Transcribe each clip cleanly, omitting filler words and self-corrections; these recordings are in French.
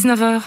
19h.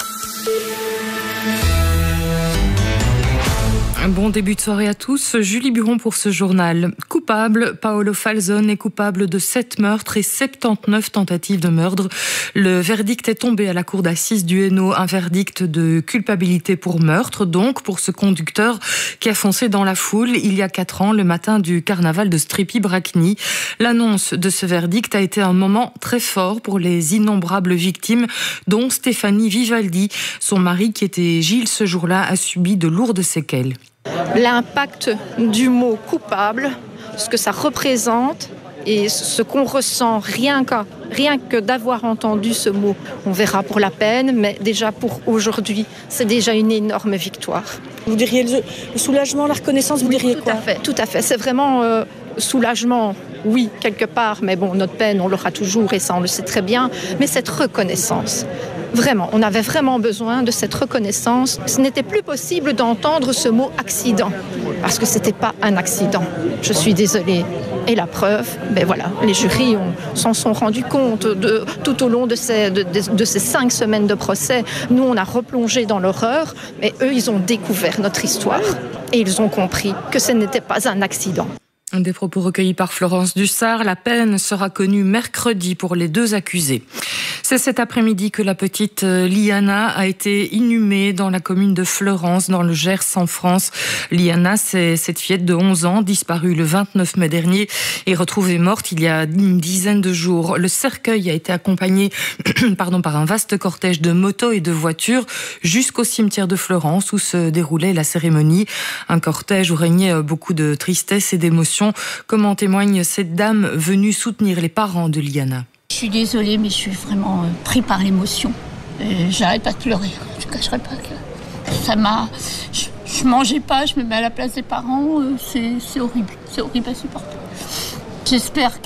Un bon début de soirée à tous. Julie Buron pour ce journal. Coupable, Paolo Falzone est coupable de 7 meurtres et 79 tentatives de meurtre. Le verdict est tombé à la cour d'assises du Hainaut. Un verdict de culpabilité pour meurtre, donc pour ce conducteur qui a foncé dans la foule il y a 4 ans, le matin du carnaval de Strépy-Bracny. L'annonce de ce verdict a été un moment très fort pour les innombrables victimes, dont Stéphanie Vivaldi. Son mari, qui était Gilles ce jour-là, a subi de lourdes séquelles. L'impact du mot coupable, ce que ça représente et ce qu'on ressent rien que d'avoir entendu ce mot. On verra pour la peine, mais déjà pour aujourd'hui, c'est déjà une énorme victoire. Vous diriez le soulagement, la reconnaissance, vous diriez quoi ? Tout à fait. C'est vraiment soulagement, oui, quelque part, mais bon, notre peine, on l'aura toujours et ça, on le sait très bien. Mais cette reconnaissance, vraiment, on avait vraiment besoin de cette reconnaissance. Ce n'était plus possible d'entendre ce mot accident, parce que c'était pas un accident. Je suis désolée. Et la preuve, voilà, les jurys s'en sont rendus compte tout au long de ces 5 semaines de procès. Nous, on a replongé dans l'horreur, mais eux, ils ont découvert notre histoire et ils ont compris que ce n'était pas un accident. Des propos recueillis par Florence Dussart. La peine sera connue mercredi pour les 2 accusés. C'est cet après-midi que la petite Liana a été inhumée dans la commune de Fleurance, dans le Gers en France. Liana, c'est cette fillette de 11 ans, disparue le 29 mai dernier et retrouvée morte il y a une dizaine de jours. Le cercueil a été accompagné par un vaste cortège de motos et de voitures jusqu'au cimetière de Fleurance où se déroulait la cérémonie. Un cortège où régnait beaucoup de tristesse et d'émotion, comme en témoigne cette dame venue soutenir les parents de Liana. Je suis désolée, mais je suis vraiment pris par l'émotion. J'arrête pas de pleurer. Je ne cacherai pas que ça m'a... Je mangeais pas, je me mets à la place des parents. C'est horrible. C'est horrible à supporter. J'espère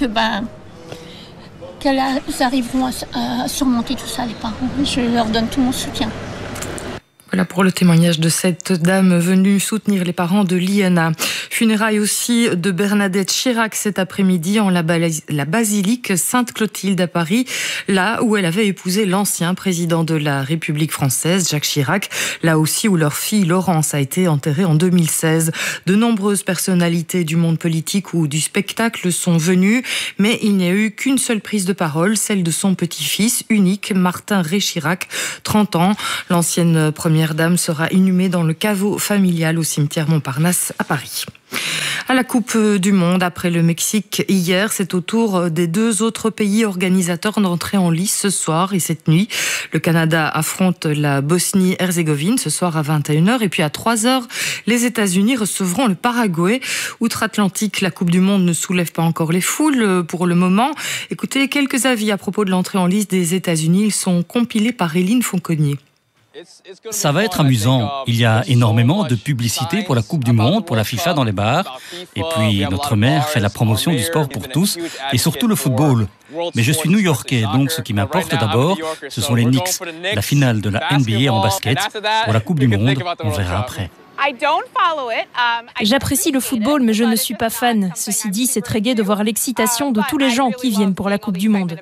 qu'elles arriveront à surmonter tout ça, les parents. Je leur donne tout mon soutien. Voilà pour le témoignage de cette dame venue soutenir les parents de Liana. Funérailles aussi de Bernadette Chirac cet après-midi en la basilique Sainte-Clotilde à Paris, là où elle avait épousé l'ancien président de la République française, Jacques Chirac, là aussi où leur fille Laurence a été enterrée en 2016. De nombreuses personnalités du monde politique ou du spectacle sont venues, mais il n'y a eu qu'une seule prise de parole, celle de son petit-fils unique, Martin Ré Chirac, 30 ans. L'ancienne première dame sera inhumée dans le caveau familial au cimetière Montparnasse à Paris. À la Coupe du Monde, après le Mexique hier, c'est au tour des 2 autres pays organisateurs d'entrer en lice ce soir et cette nuit. Le Canada affronte la Bosnie-Herzégovine ce soir à 21h et puis à 3h, les États-Unis recevront le Paraguay. Outre-Atlantique, la Coupe du Monde ne soulève pas encore les foules pour le moment. Écoutez quelques avis à propos de l'entrée en lice des États-Unis. Ils sont compilés par Éline Fonconnier. Ça va être amusant. Il y a énormément de publicité pour la Coupe du Monde, pour la FIFA dans les bars. Et puis notre maire fait la promotion du sport pour tous et surtout le football. Mais je suis New-Yorkais, donc ce qui m'importe d'abord, ce sont les Knicks. La finale de la NBA en basket. Pour la Coupe du Monde, on verra après. J'apprécie le football, mais je ne suis pas fan. Ceci dit, c'est très gai de voir l'excitation de tous les gens qui viennent pour la Coupe du Monde.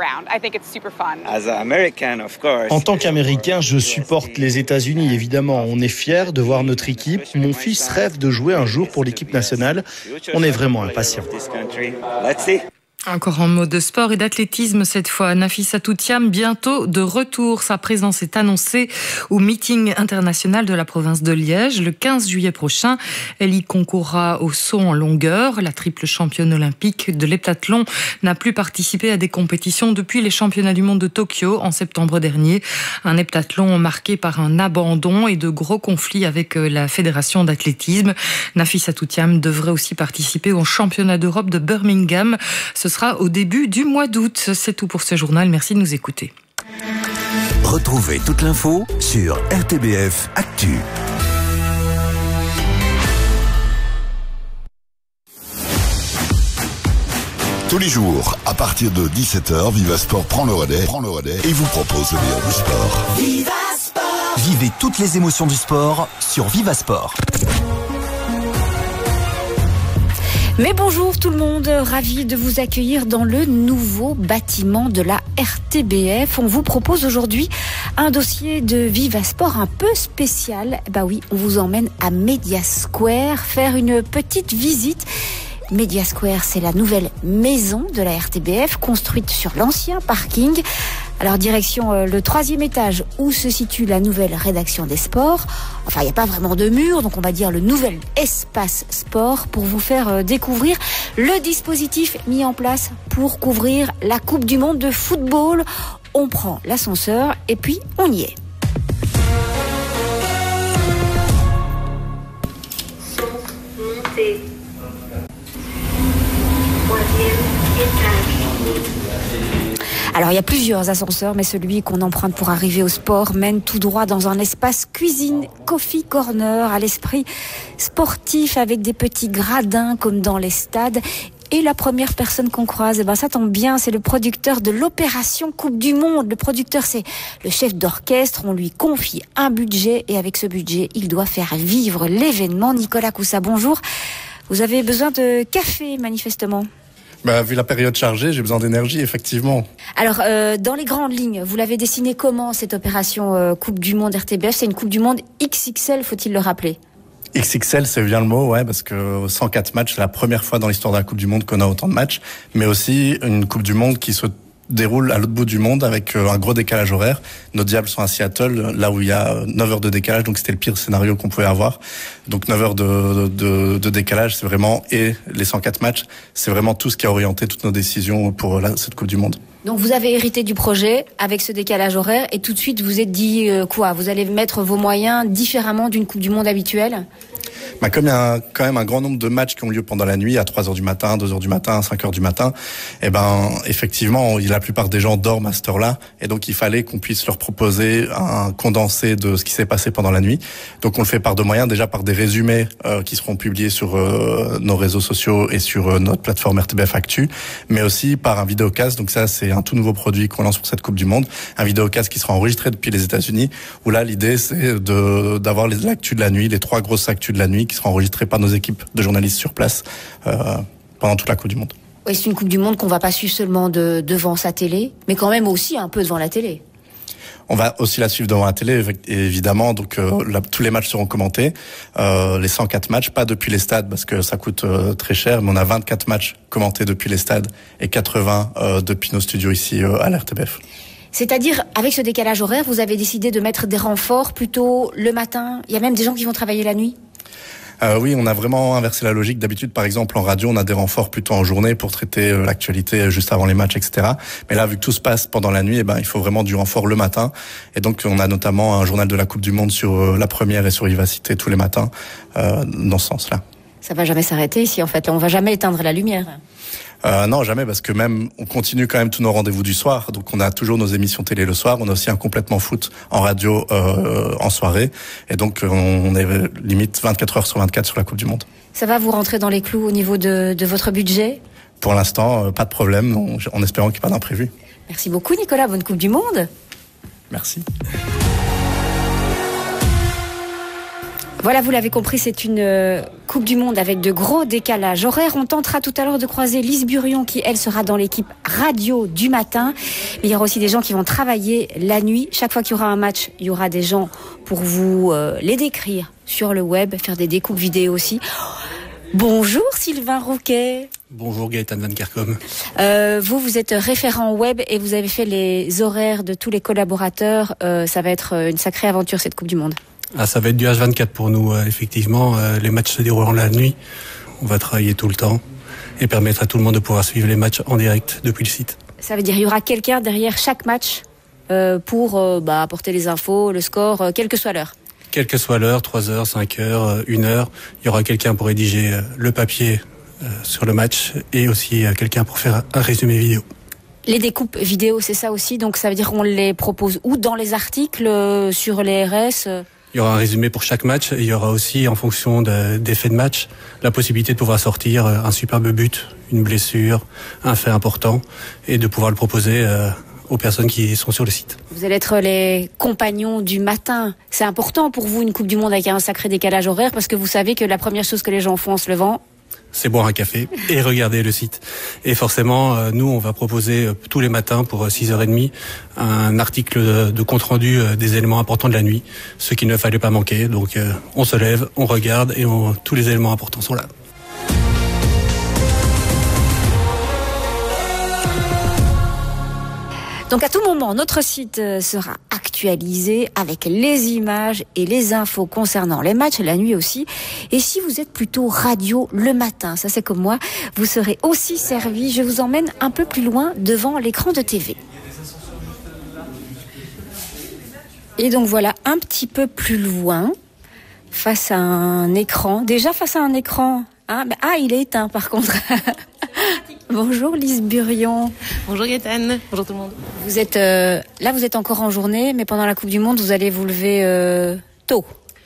En tant qu'Américain, je supporte les États-Unis, évidemment. On est fiers de voir notre équipe. Mon fils rêve de jouer un jour pour l'équipe nationale. On est vraiment impatients. Encore en mode sport et d'athlétisme cette fois. Nafissa Toutiam, bientôt de retour. Sa présence est annoncée au meeting international de la province de Liège le 15 juillet prochain. Elle y concourra au saut en longueur. La triple championne olympique de l'heptathlon n'a plus participé à des compétitions depuis les championnats du monde de Tokyo en septembre dernier. Un heptathlon marqué par un abandon et de gros conflits avec la fédération d'athlétisme. Nafissa Toutiam devrait aussi participer au championnat d'Europe de Birmingham. Ce sera au début du mois d'août. C'est tout pour ce journal. Merci de nous écouter. Retrouvez toute l'info sur RTBF Actu. Tous les jours, à partir de 17h, Viva Sport prend le relais et vous propose le meilleur du sport. Viva Sport. Vivez toutes les émotions du sport sur Viva Sport. Mais bonjour tout le monde, ravi de vous accueillir dans le nouveau bâtiment de la RTBF. On vous propose aujourd'hui Un dossier de Viva Sport un peu spécial. Bah oui, on vous emmène à Media Square faire une petite visite. Media Square, c'est la nouvelle maison de la RTBF construite sur l'ancien parking. Alors direction le 3e étage où se situe la nouvelle rédaction des sports. Enfin, il n'y a pas vraiment de mur, donc on va dire le nouvel espace sport pour vous faire découvrir le dispositif mis en place pour couvrir la Coupe du Monde de football. On prend l'ascenseur et puis on y est. Montée. 3e étage. Alors il y a plusieurs ascenseurs, mais celui qu'on emprunte pour arriver au sport mène tout droit dans un espace cuisine, coffee corner, à l'esprit sportif avec des petits gradins comme dans les stades. Et la première personne qu'on croise, ça tombe bien, c'est le producteur de l'opération Coupe du Monde. Le producteur, c'est le chef d'orchestre. On lui confie un budget et avec ce budget, il doit faire vivre l'événement. Nicolas Coussa, bonjour. Vous avez besoin de café, manifestement. Vu la période chargée, j'ai besoin d'énergie, effectivement. Alors, dans les grandes lignes, vous l'avez dessiné comment, cette opération Coupe du Monde RTBF? C'est une Coupe du Monde XXL, faut-il le rappeler? XXL, c'est bien le mot, ouais, parce que 104 matchs, c'est la première fois dans l'histoire de la Coupe du Monde qu'on a autant de matchs, mais aussi une Coupe du Monde qui se déroule à l'autre bout du monde avec un gros décalage horaire. Nos Diables sont à Seattle, là où il y a 9 heures de décalage, donc c'était le pire scénario qu'on pouvait avoir. Donc 9 heures de décalage, c'est vraiment, et les 104 matchs, c'est vraiment tout ce qui a orienté toutes nos décisions pour cette Coupe du Monde. Donc vous avez hérité du projet avec ce décalage horaire et tout de suite vous êtes dit quoi? Vous allez mettre vos moyens différemment d'une Coupe du Monde habituelle? Comme il y a quand même un grand nombre de matchs qui ont lieu pendant la nuit, à 3h du matin, 2h du matin, 5h du matin, effectivement, la plupart des gens dorment à cette heure-là, et donc il fallait qu'on puisse leur proposer un condensé de ce qui s'est passé pendant la nuit. Donc on le fait par deux moyens, déjà par des résumés qui seront publiés sur nos réseaux sociaux et sur notre plateforme RTBF Actu, mais aussi par un vidéocast. Donc ça, c'est un tout nouveau produit qu'on lance pour cette Coupe du Monde, un vidéocast qui sera enregistré depuis les États-Unis, où là l'idée c'est d'avoir l'actu de la nuit, les 3 grosses actus de la nuit qui sera enregistré par nos équipes de journalistes sur place pendant toute la Coupe du Monde. Oui, c'est une Coupe du Monde qu'on va pas suivre seulement devant sa télé, mais quand même aussi un peu devant la télé. On va aussi la suivre devant la télé, évidemment. Donc tous les matchs seront commentés. Les 104 matchs, pas depuis les stades parce que ça coûte très cher, mais on a 24 matchs commentés depuis les stades et 80 depuis nos studios ici à l'RTBF. C'est-à-dire, avec ce décalage horaire, vous avez décidé de mettre des renforts plutôt le matin. Il y a même des gens qui vont travailler la nuit. Oui, on a vraiment inversé la logique. D'habitude, par exemple, en radio, on a des renforts plutôt en journée pour traiter l'actualité juste avant les matchs, etc. Mais là, vu que tout se passe pendant la nuit, il faut vraiment du renfort le matin. Et donc, on a notamment un journal de la Coupe du Monde sur la première et sur Vivacité tous les matins, dans ce sens-là. Ça va jamais s'arrêter ici, en fait. Là, on va jamais éteindre la lumière. Non, jamais, parce que même on continue quand même tous nos rendez-vous du soir. Donc on a toujours nos émissions télé le soir. On a aussi un complètement foot en radio en soirée. Et donc on est limite 24 heures sur 24 sur la Coupe du Monde. Ça va vous rentrer dans les clous au niveau de votre budget? Pour l'instant, pas de problème, en espérant qu'il n'y ait pas d'imprévu. Merci beaucoup Nicolas, bonne Coupe du Monde. Merci. Voilà, vous l'avez compris, c'est une Coupe du Monde avec de gros décalages horaires. On tentera tout à l'heure de croiser Lise Burion qui, elle, sera dans l'équipe radio du matin. Mais il y aura aussi des gens qui vont travailler la nuit. Chaque fois qu'il y aura un match, il y aura des gens pour vous les décrire sur le web, faire des découpes vidéo aussi. Bonjour Sylvain Rouquet. Bonjour Gaëtan Van Kerkom. Vous êtes référent web et vous avez fait les horaires de tous les collaborateurs. Ça va être une sacrée aventure cette Coupe du Monde. Ça va être du H24 pour nous, effectivement. Les matchs se déroulant la nuit. On va travailler tout le temps et permettre à tout le monde de pouvoir suivre les matchs en direct depuis le site. Ça veut dire qu'il y aura quelqu'un derrière chaque match pour apporter les infos, le score, quelle que soit l'heure. Quelle que soit l'heure, 3 heures, 5 heures, 1 heure, il y aura quelqu'un pour rédiger le papier sur le match et aussi quelqu'un pour faire un résumé vidéo. Les découpes vidéo, c'est ça aussi, donc ça veut dire qu'on les propose où? Dans les articles, sur les RS Il y aura un résumé pour chaque match et il y aura aussi, en fonction des faits de match, la possibilité de pouvoir sortir un superbe but, une blessure, un fait important et de pouvoir le proposer aux personnes qui sont sur le site. Vous allez être les compagnons du matin. C'est important pour vous une Coupe du Monde avec un sacré décalage horaire parce que vous savez que la première chose que les gens font en se levant, c'est boire un café et regarder le site. Et forcément, nous, on va proposer tous les matins pour 6h30 un article de compte-rendu des éléments importants de la nuit, ce qu'il ne fallait pas manquer. Donc, on se lève, on regarde et tous les éléments importants sont là. Donc à tout moment, notre site sera actualisé avec les images et les infos concernant les matchs, la nuit aussi. Et si vous êtes plutôt radio le matin, ça c'est comme moi, vous serez aussi servi. Je vous emmène un peu plus loin devant l'écran de TV. Et donc voilà, un petit peu plus loin, face à un écran. Déjà face à un écran, hein, il est éteint par contre. Bonjour Lise Burion. Bonjour Gaëtane. Bonjour tout le monde. Vous êtes là, vous êtes encore en journée, mais pendant la Coupe du Monde, vous allez vous lever tôt.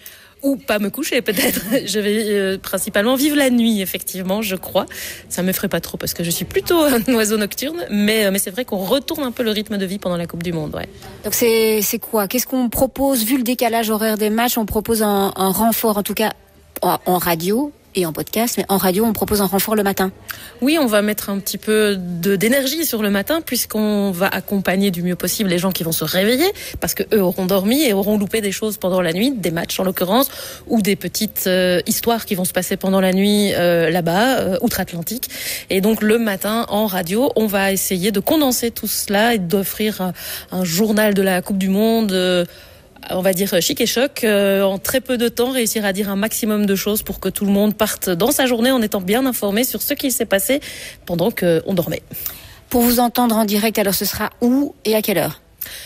Ou pas me coucher peut-être. Je vais principalement vivre la nuit, effectivement, je crois. Ça me ferait pas trop parce que je suis plutôt un oiseau nocturne, mais c'est vrai qu'on retourne un peu le rythme de vie pendant la Coupe du Monde. Ouais. Donc c'est quoi? Qu'est-ce qu'on propose vu le décalage horaire des matchs? On propose un renfort, en tout cas en radio et en podcast, mais en radio, on propose un renfort le matin. Oui, on va mettre un petit peu d'énergie sur le matin puisqu'on va accompagner du mieux possible les gens qui vont se réveiller parce que eux auront dormi et auront loupé des choses pendant la nuit, des matchs en l'occurrence, ou des petites histoires qui vont se passer pendant la nuit là-bas, outre-Atlantique. Et donc le matin, en radio, on va essayer de condenser tout cela et d'offrir un journal de la Coupe du Monde on va dire chic et choc, en très peu de temps réussir à dire un maximum de choses pour que tout le monde parte dans sa journée en étant bien informé sur ce qui s'est passé pendant qu'on dormait. Pour vous entendre en direct, alors ce sera où et à quelle heure ?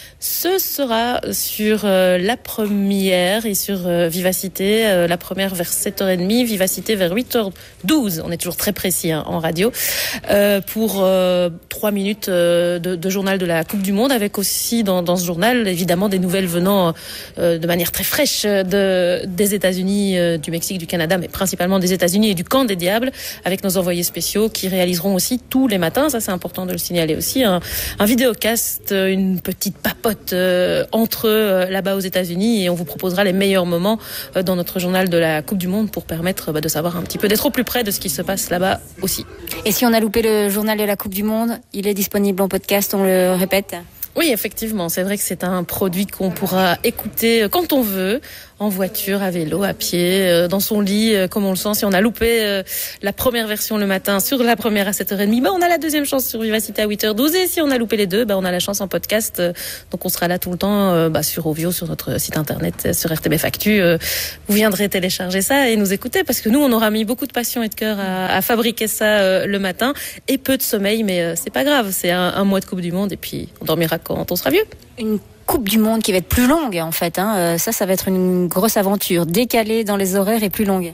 Ce sera sur la première et sur Vivacité, la première vers 7h30, Vivacité vers 8h12. On est toujours très précis en radio. Pour 3 minutes de journal de la Coupe du Monde, avec aussi dans ce journal, évidemment, des nouvelles venant de manière très fraîche des États-Unis, du Mexique, du Canada, mais principalement des États-Unis et du camp des diables, avec nos envoyés spéciaux qui réaliseront aussi tous les matins, ça c'est important de le signaler aussi, un vidéocast, une petite papote entre eux là-bas aux États-Unis, et on vous proposera les meilleurs moments dans notre journal de la Coupe du Monde pour permettre de savoir un petit peu, d'être au plus près de ce qui se passe là-bas aussi. Et si on a loupé le journal de la Coupe du Monde, il est disponible en podcast, on le répète ? Oui, effectivement, c'est vrai que c'est un produit qu'on pourra écouter quand on veut, en voiture, à vélo, à pied, dans son lit, comme on le sent. Si on a loupé la première version le matin sur la première à 7h30, on a la deuxième chance sur Vivacité à 8h12. Et si on a loupé les deux, on a la chance en podcast. Donc on sera là tout le temps sur Ovio, sur notre site internet, sur RTBF Actu. Vous viendrez télécharger ça et nous écouter, parce que nous, on aura mis beaucoup de passion et de cœur à fabriquer ça le matin. Et peu de sommeil, mais c'est pas grave. C'est un mois de Coupe du Monde et puis on dormira quand on sera vieux. Une Coupe du Monde qui va être plus longue en fait, hein. Ça va être une grosse aventure, décalée dans les horaires et plus longue.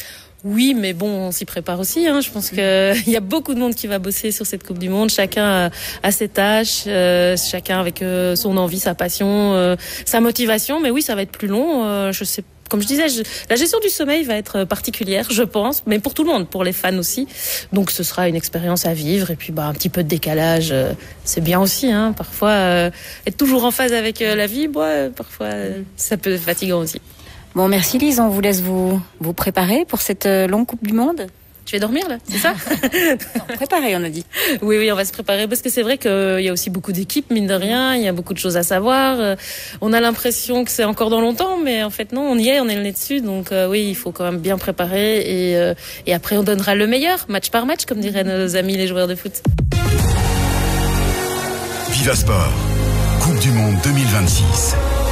Oui, mais on s'y prépare aussi. Je pense qu'il y a beaucoup de monde qui va bosser sur cette Coupe du Monde. Chacun a ses tâches, chacun avec son envie, sa passion, sa motivation. Mais oui, ça va être plus long. Je sais. Comme je disais, la gestion du sommeil va être particulière, je pense, mais pour tout le monde, pour les fans aussi. Donc ce sera une expérience à vivre, et puis un petit peu de décalage, c'est bien aussi. Parfois, être toujours en phase avec la vie, parfois ça peut être fatigant aussi. Bon, merci Lise, on vous laisse vous préparer pour cette longue Coupe du Monde. Tu vas dormir là, c'est ça? Non, préparer, on a dit. Oui, on va se préparer, parce que c'est vrai qu'il y a aussi beaucoup d'équipes, mine de rien, il y a beaucoup de choses à savoir. On a l'impression que c'est encore dans longtemps, mais en fait non, on y est, on est le nez dessus. Donc oui, il faut quand même bien préparer, et après on donnera le meilleur, match par match, comme diraient nos amis les joueurs de foot. Viva Sport, Coupe du Monde 2026.